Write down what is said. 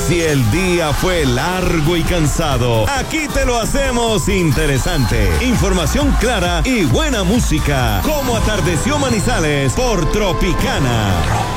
Si el día fue largo y cansado, aquí te lo hacemos interesante. Información clara y buena música. Como atardeció Manizales por Tropicana.